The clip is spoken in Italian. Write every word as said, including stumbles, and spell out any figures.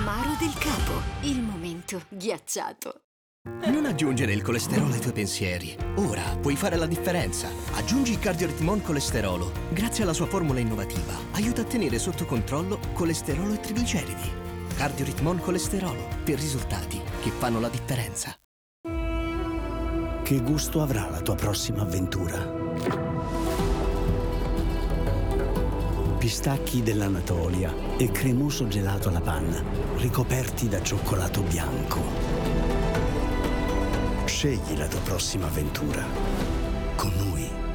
Amaro del capo. Il momento ghiacciato. Non aggiungere il colesterolo ai tuoi pensieri. Ora puoi fare la differenza. Aggiungi Cardioritmon Colesterolo. Grazie alla sua formula innovativa, aiuta a tenere sotto controllo colesterolo e trigliceridi. Cardioritmon Colesterolo, per risultati che fanno la differenza. Che gusto avrà la tua prossima avventura? Pistacchi dell'Anatolia e cremoso gelato alla panna, ricoperti da cioccolato bianco. Scegli la tua prossima avventura con noi.